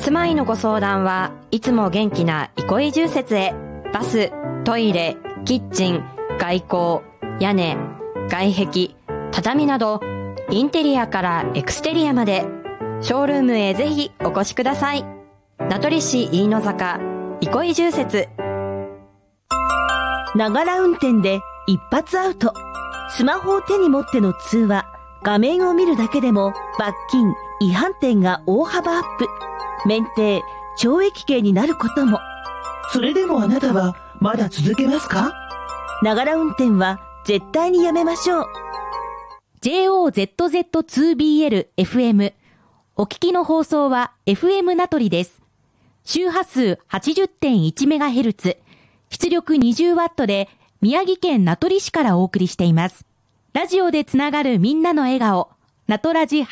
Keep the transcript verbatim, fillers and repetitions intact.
住まいのご相談はいつも元気な憩い住設へ。バス、トイレ、キッチン、外構、屋根、外壁、畳などインテリアからエクステリアまでショールームへぜひお越しください。名取市飯野坂憩い住設。 ながら運転で一発アウト。スマホを手に持っての通話、画面を見るだけでも罰金、違反点が大幅アップ。免停、懲役刑になることも。 それでもあなたはまだ続けますか？ ながら運転は絶対にやめましょう。 ジェイオーゼットゼットツービーエルエフエム。お聞きの放送は エフエム 名取です。周波数 はちじゅってんいちメガヘルツ、出力 にじゅうワット で宮城県名取市からお送りしています。ラジオでつながるみんなの笑顔、名取ラジ